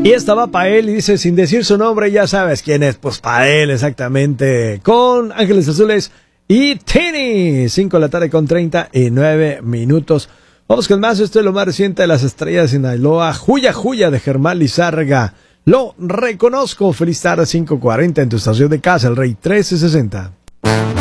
Y esta va para él y dice, sin decir su nombre, ya sabes quién es. Pues para él, exactamente. Con Ángeles Azules y Tini. 5 de la tarde con 39 minutos. Vamos con más. Esto es lo más reciente de las estrellas de Sinaloa. Juya Juya de Germán Lizárraga. Lo reconozco. Feliz tarde, 5:40 en tu estación de casa, el Rey 1360.